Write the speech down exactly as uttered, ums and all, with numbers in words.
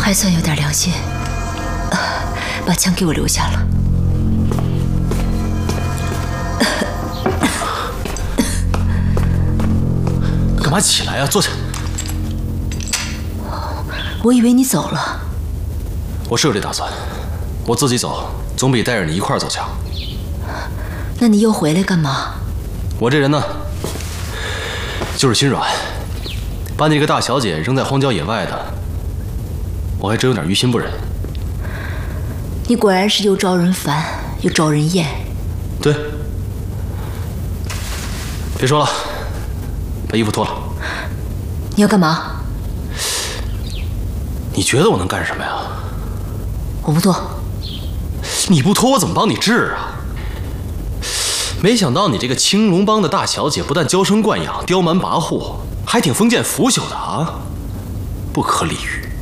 还算有点良心，啊、把枪给我留下了。 干嘛起来呀？坐下。 我以为你走了。 我是有这打算，我自己走总比带着你一块儿走强。 那你又回来干嘛？ 我这人呢，就是心软，把你这个大小姐扔在荒郊野外的，我还真有点于心不忍。 你果然是又招人烦又招人厌。 对。别说了，把衣服脱了。 你要干嘛？ 你觉得我能干什么呀？ 我不脱。 你不脱我怎么帮你治啊？没想到你这个青龙帮的大小姐不但娇生惯养、刁蛮跋扈，还挺封建腐朽的啊！不可理喻。